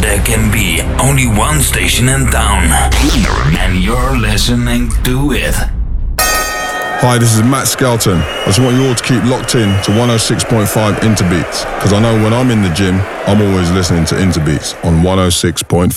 there can be only one station in town, and you're listening to it. Hi, this is Matt Skelton. I just want you all to keep locked in to 106.5 Interbeats, because I know when I'm in the gym, I'm always listening to Interbeats on 106.5.